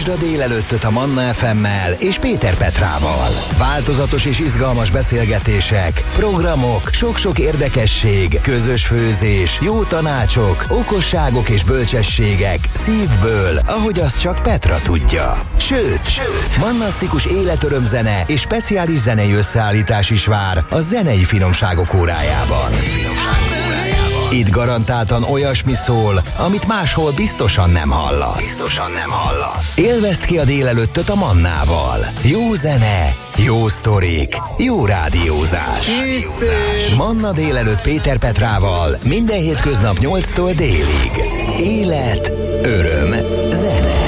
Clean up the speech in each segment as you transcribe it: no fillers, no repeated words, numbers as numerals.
Hallgasd a délelőttöt a Manna FM-mel és Péter Petrával. Változatos és izgalmas beszélgetések, programok, sok-sok érdekesség, közös főzés, jó tanácsok, okosságok és bölcsességek szívből, ahogy azt csak Petra tudja. Sőt, mannasztikus életörömzene és speciális zenei összeállítás is vár a zenei finomságok órájában. Itt garantáltan olyasmi szól, amit máshol biztosan nem hallasz. Élvezd ki a délelőttöt a Mannával. Jó zene, jó sztorik, jó rádiózás. Manna délelőtt Péter Petrával minden hétköznap 8-tól délig. Élet, öröm, zene.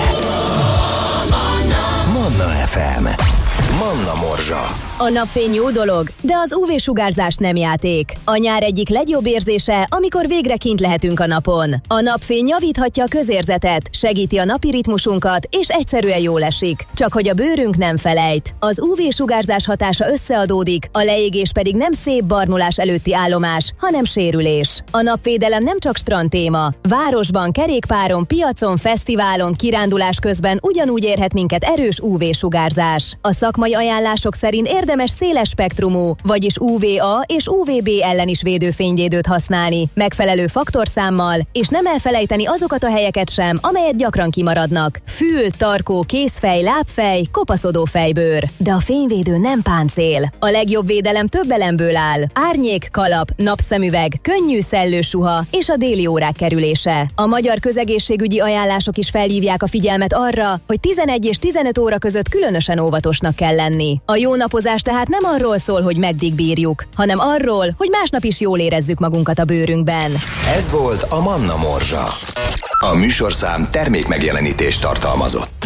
Manna FM. Manna Morzsa. A napfény jó dolog, de az UV-sugárzás nem játék. A nyár egyik legjobb érzése, amikor végre kint lehetünk a napon. A napfény javíthatja a közérzetet, segíti a napi ritmusunkat, és egyszerűen jól esik. Csak hogy a bőrünk nem felejt. Az UV-sugárzás hatása összeadódik, a leégés pedig nem szép barnulás előtti állomás, hanem sérülés. A napvédelem nem csak strandtéma. Városban, kerékpáron, piacon, fesztiválon, kirándulás közben ugyanúgy érhet minket erős UV-sugárzás. A szakmai ajánlások szerint érdemes széles spektrumú, vagyis UVA és UVB ellen is védőfényvédőt használni, megfelelő faktorszámmal, és nem elfelejteni azokat a helyeket sem, amelyet gyakran kimaradnak. Fül, tarkó, kézfej, lábfej, kopaszodó fejbőr. De a fényvédő nem páncél. A legjobb védelem több elemből áll. Árnyék, kalap, napszemüveg, könnyű szellőssuha és a déli órák kerülése. A magyar közegészségügyi ajánlások is felhívják a figyelmet arra, hogy 11 és 15 óra között különösen óvatosnak kell lenni. A jó napozás tehát nem arról szól, hogy meddig bírjuk, hanem arról, hogy másnap is jól érezzük magunkat a bőrünkben. Ez volt a Manna Morzsa. A műsorszám termékmegjelenítést tartalmazott.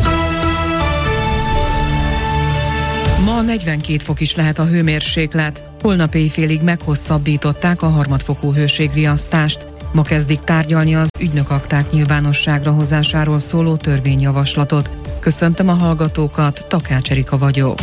Ma 42 fok is lehet a hőmérséklet. Holnap éjfélig meghosszabbították a harmadfokú hőségriasztást. Ma kezdik tárgyalni az ügynökakták nyilvánosságra hozásáról szóló törvényjavaslatot. Köszöntöm a hallgatókat, Takács Erika vagyok.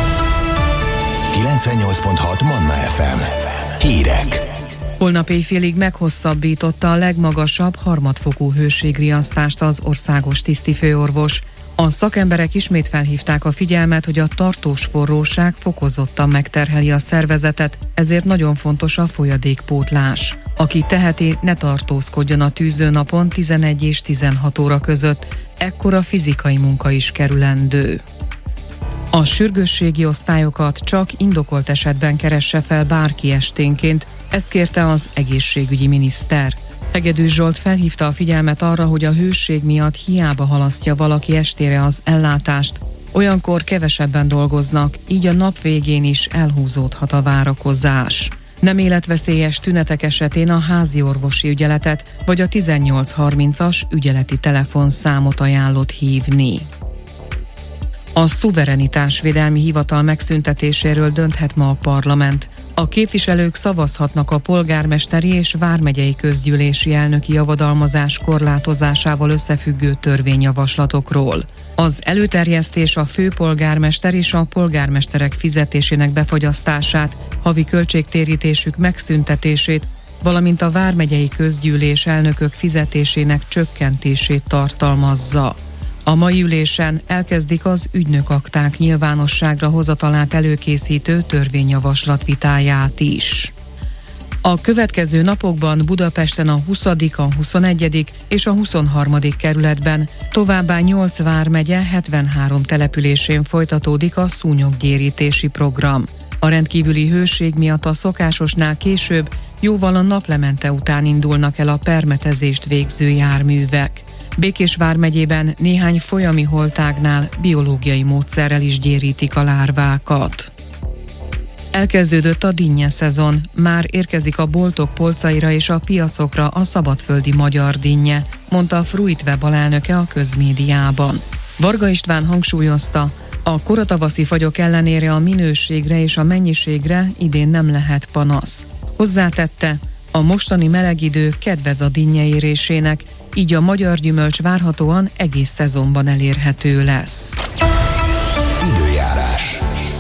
98.6 Manna FM. Hírek. Holnap éjfélig meghosszabbította a legmagasabb harmadfokú hőségriasztást az országos tisztifőorvos. A szakemberek ismét felhívták a figyelmet, hogy a tartós forróság fokozottan megterheli a szervezetet, ezért nagyon fontos a folyadékpótlás. Aki teheti, ne tartózkodjon a tűzőnapon 11 és 16 óra között, ekkora fizikai munka is kerülendő. A sürgősségi osztályokat csak indokolt esetben keresse fel bárki esténként, ezt kérte az egészségügyi miniszter. Hegedűs Zsolt felhívta a figyelmet arra, hogy a hőség miatt hiába halasztja valaki estére az ellátást. Olyankor kevesebben dolgoznak, így a nap végén is elhúzódhat a várakozás. Nem életveszélyes tünetek esetén a házi orvosi ügyeletet vagy a 1830-as ügyeleti telefonszámot ajánlott hívni. A szuverenitásvédelmi hivatal megszüntetéséről dönthet ma a parlament. A képviselők szavazhatnak a polgármesteri és vármegyei közgyűlési elnöki javadalmazás korlátozásával összefüggő törvényjavaslatokról. Az előterjesztés a főpolgármester és a polgármesterek fizetésének befagyasztását, havi költségtérítésük megszüntetését, valamint a vármegyei közgyűlés elnökök fizetésének csökkentését tartalmazza. A mai ülésen elkezdik az ügynökakták nyilvánosságra hozatalát előkészítő törvényjavaslat vitáját is. A következő napokban Budapesten a 20., a 21. és a 23. kerületben, továbbá 8 vármegye 73 településén folytatódik a szúnyoggyérítési program. A rendkívüli hőség miatt a szokásosnál később, jóval a naplemente után indulnak el a permetezést végző járművek. Békés vármegyében néhány folyami holtágnál biológiai módszerrel is gyérítik a lárvákat. Elkezdődött a dinnye szezon, már érkezik a boltok polcaira és a piacokra a szabadföldi magyar dinnye, mondta a Fruitweb alelnöke a közmédiában. Varga István hangsúlyozta, a koratavaszi fagyok ellenére a minőségre és a mennyiségre idén nem lehet panasz. Hozzátette, a mostani meleg idő kedvez a dinnye érésének, így a magyar gyümölcs várhatóan egész szezonban elérhető lesz. Időjárás.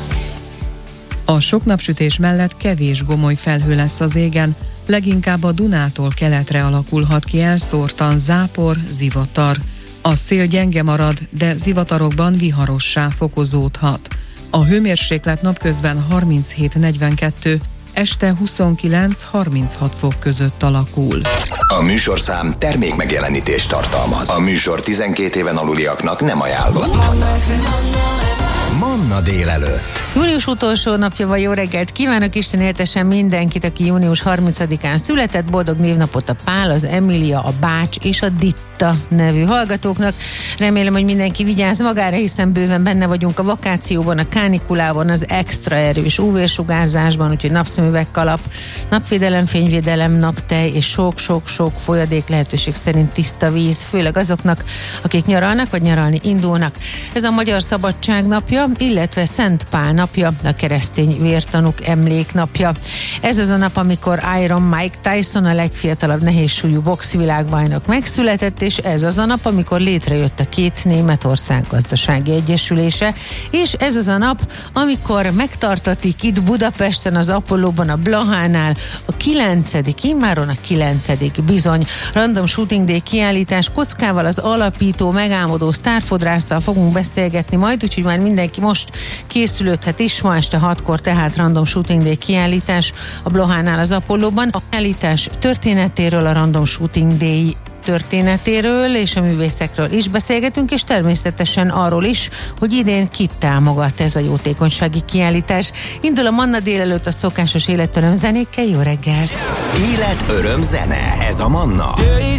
A sok napsütés mellett kevés gomoly felhő lesz az égen, leginkább a Dunától keletre alakulhat ki elszórtan zápor, zivatar. A szél gyenge marad, de zivatarokban viharossá fokozódhat. A hőmérséklet napközben 37-42, este 29-36 fok között alakul. A műsorszám termékmegjelenítést tartalmaz. A műsor 12 éven aluliaknak nem ajánlott. Manna délelőtt. Június utolsó napja van, jó reggelt kívánok, Isten éltessen mindenkit, aki június 30-án született, boldog névnapot a Pál, az Emília, a Bács és a Ditta nevű hallgatóknak. Remélem, hogy mindenki vigyáz magára, hiszen bőven benne vagyunk a vakációban, a kánikulában, az extra erős UV-sugárzásban, úgyhogy napszemüveg, kalap, napvédelem, fényvédelem, naptej és sok-sok-sok folyadék, lehetőség szerint tiszta víz, főleg azoknak, akik nyaralnak vagy nyaralni indulnak. Ez a Magyar Szabadság napja, illetve Szent Pál napja, a keresztény vértanúk emléknapja. Ez az a nap, amikor Iron Mike Tyson, a legfiatalabb nehézsúlyú boxvilágbajnok megszületett, és ez az a nap, amikor létrejött a két Németország gazdasági egyesülése, és ez az a nap, amikor megtartatik itt Budapesten, az Apollóban, a Blahánál a 9. immáron a 9. bizony Random Shooting Day kiállítás. Kockával, az alapító, megálmodó sztárfodrásszal fogunk beszélgetni majd, úgyhogy már mindenki most készülődhet is. Ma este 6-kor tehát Random Shooting Day kiállítás a Blahánál, az Apollóban. A kiállítás történetéről, a Random Shooting Day történetéről és a művészekről is beszélgetünk, és természetesen arról is, hogy idén kit támogat ez a jótékonysági kiállítás. Indul a Manna délelőtt a szokásos életöröm zenékkel. Jó reggel! Élet, öröm, zene. Ez a Manna.